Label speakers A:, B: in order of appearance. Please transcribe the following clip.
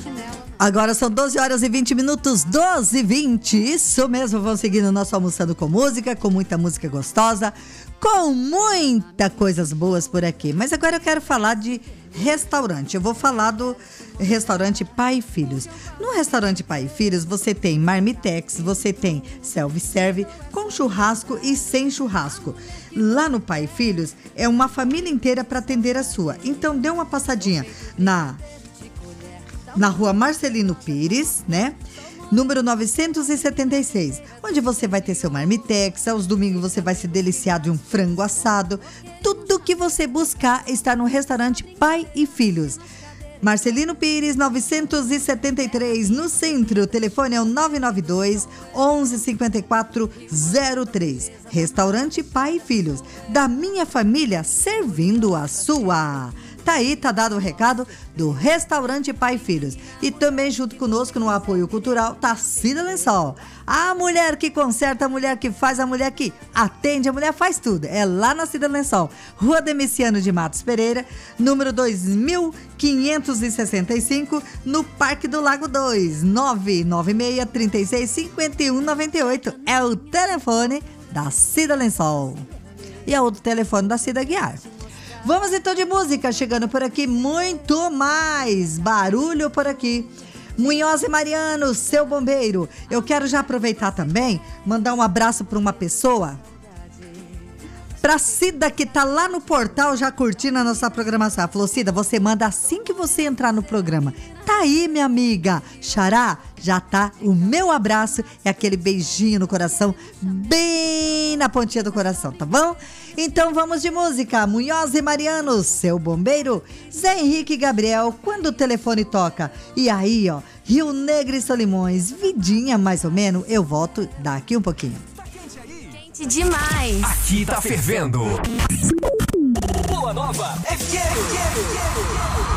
A: Agora são 12 horas e 20 minutos, 12 e 20. Isso mesmo, vamos seguindo o nosso Almoçando com Música, com muita música gostosa, com muitas coisas boas por aqui. Mas agora eu quero falar de restaurante. Eu vou falar do restaurante Pai e Filhos. No restaurante Pai e Filhos você tem marmitex, você tem self-serve com churrasco e sem churrasco. Lá no Pai e Filhos é uma família inteira para atender a sua. Então dê uma passadinha na rua Marcelino Pires, né? Número 976, onde você vai ter seu marmitex. Aos domingos você vai se deliciar de um frango assado. Tudo que você buscar está no restaurante Pai e Filhos. Marcelino Pires, 973, no centro. O telefone é o 992 11 54 03. Restaurante Pai e Filhos. Da minha família, servindo a sua. Tá aí, tá dado o recado do Restaurante Pai e Filhos. E também junto conosco no apoio cultural tá Cida Lençol. A mulher que conserta, a mulher que faz, a mulher que atende, a mulher faz tudo. É lá na Cida Lençol, Rua Demiciano de Matos Pereira, número 2565, no Parque do Lago 2, 996 36 51 98. É o telefone da Cida Lençol. E é o telefone da Cida Guiar. Vamos então de música, chegando por aqui, muito mais barulho por aqui. Munhoz e Mariano, seu bombeiro. Eu quero já aproveitar também, mandar um abraço para uma pessoa, pra Cida, que tá lá no portal já curtindo a nossa programação. Ela falou: Cida, você manda assim que você entrar no programa. Tá aí, minha amiga. Xará, já tá o meu abraço e aquele beijinho no coração, bem na pontinha do coração, tá bom? Então vamos de música. Munhoz e Mariano, seu bombeiro. Zé Henrique e Gabriel, quando o telefone toca. E aí, ó, Rio Negro e Solimões, vidinha mais ou menos. Eu volto daqui um pouquinho.
B: Quente demais.
C: Aqui tá fervendo. Boa Nova FM.